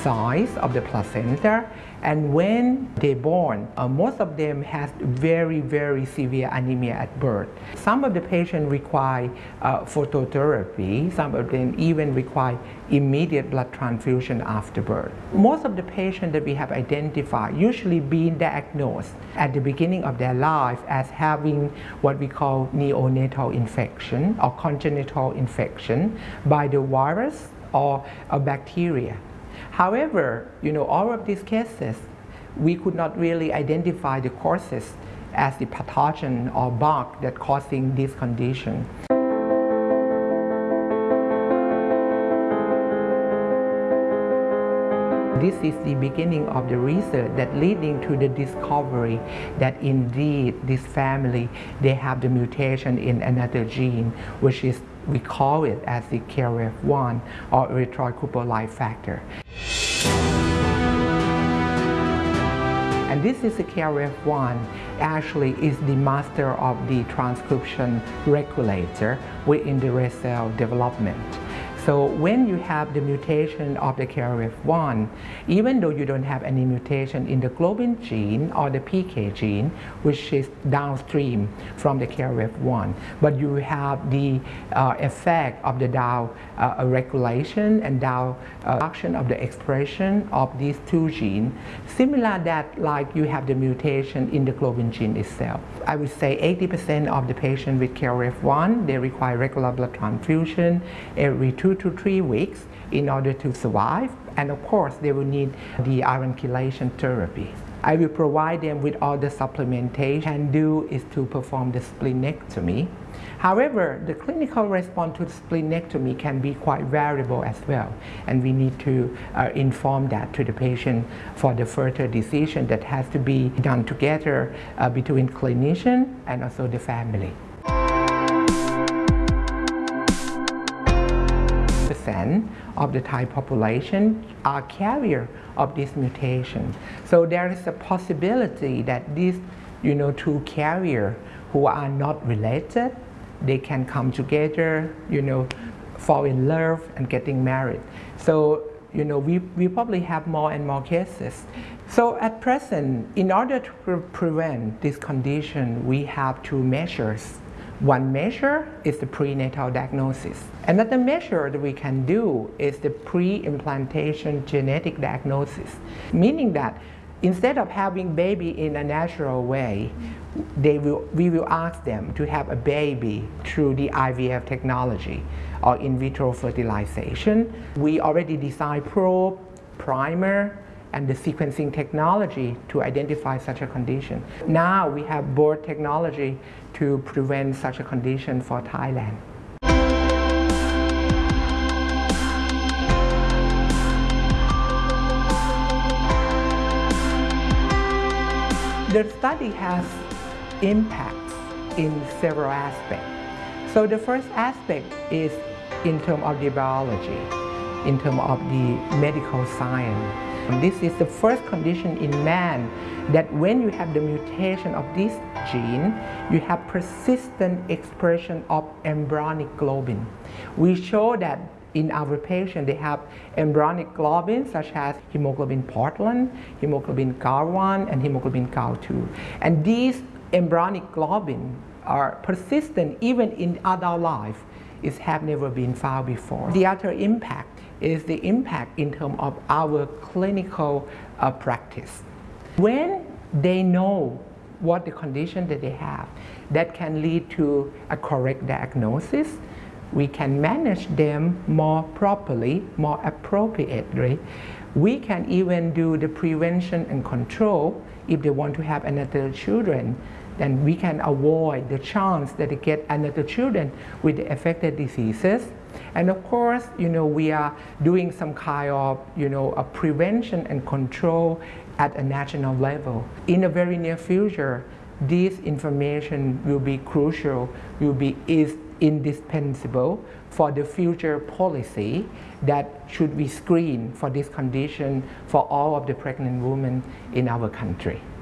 size of the placenta, and when they're born, most of them has very severe anemia at birth. Some of the patients require phototherapy, some of them even require immediate blood transfusion after birth. Most of the patients that we have identified usually been diagnosed at the beginning of their life as having what we call neonatal infection or congenital infection by the virus or a bacteria. However, all of these cases, we could not really identify the causes as the pathogen or bug that causing this condition. This is the beginning of the research that leading to the discovery that indeed this family, they have the mutation in another gene, which is, we call it as the KRAF1 or erythroid-coupled factor. And this is the KRAF1 actually is the master of the transcription regulator within the red cell development. So when you have the mutation of the KRAF1, even though you don't have any mutation in the globin gene or the PK gene, which is downstream from the KRAF1, but you have the effect of the down regulation and down reduction of the expression of these two genes, similar that like you have the mutation in the globin gene itself. I would say 80% of the patients with KRAF1, they require regular blood transfusion every 2 to 3 weeks in order to survive, and of course they will need the iron chelation therapy. I will provide them with all the supplementation. Can do is to perform the splenectomy. However, the clinical response to the splenectomy can be quite variable as well, and we need to inform that to the patient for the further decision that has to be done together between clinician and also the family. Of the Thai population are carrier of this mutation. So there is a possibility that these two carrier who are not related, they can come together, fall in love and getting married. So we probably have more and more cases. So at present, in order to prevent this condition, we have 2 measures. One measure is the prenatal diagnosis. Another measure that we can do is the pre-implantation genetic diagnosis, meaning that instead of having baby in a natural way, we will ask them to have a baby through the IVF technology or in vitro fertilization. We already designed probe, primer, and the sequencing technology to identify such a condition. Now we have board technology to prevent such a condition for Thailand. The study has impacts in several aspects. So the first aspect is in terms of the biology, in terms of the medical science. And this is the first condition in man that when you have the mutation of this gene, you have persistent expression of embryonic globin. We show that in our patient, they have embryonic globin such as hemoglobin Portland, hemoglobin GAL1, and hemoglobin GAL2. And these embryonic globin are persistent even in adult life. It have never been found before. The other impact is the impact in terms of our clinical practice. When they know what the condition that they have, that can lead to a correct diagnosis. We can manage them more properly, more appropriately. We can even do the prevention and control. If they want to have another children, then we can avoid the chance that they get another children with the affected diseases. And of course, we are doing some kind of, a prevention and control at a national level. In the very near future, this information will be crucial, is indispensable for the future policy that should be screened for this condition for all of the pregnant women in our country.